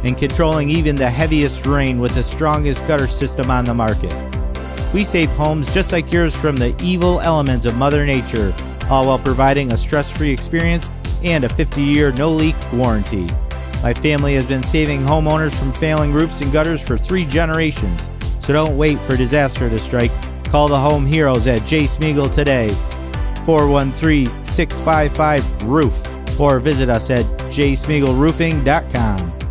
and controlling even the heaviest rain with the strongest gutter system on the market. We save homes just like yours from the evil elements of Mother Nature, all while providing a stress-free experience and a 50-year no-leak warranty. My family has been saving homeowners from failing roofs and gutters for 3 generations, so don't wait for disaster to strike. Call the home heroes at J. Smeagol today, 413-655-ROOF, or visit us at jsmeagolroofing.com.